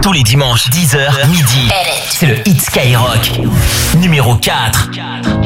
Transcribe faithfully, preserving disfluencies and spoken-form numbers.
Tous les dimanches, dix heures, midi. C'est le Hit Skyrock. Numéro quatre.